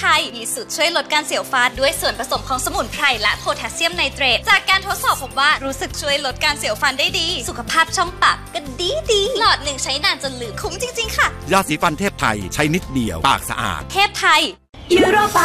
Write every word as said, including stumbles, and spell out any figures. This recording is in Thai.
ไทยมีสูตรช่วยลดการเสียวฟันด้วยส่วนผสมของสมุนไพรและโพแทสเซียมไนเตรตจากการทดสอบพบว่ารู้สึกช่วยลดการเสียวฟันได้ดีสุขภาพช่องปากก็ดีดีหลอดหนึ่งใช้นานจนลืมคุ้มจริงๆค่ะยาสีฟันเทพไทยใช้นิดเดียวปากสะอาดเทพไทย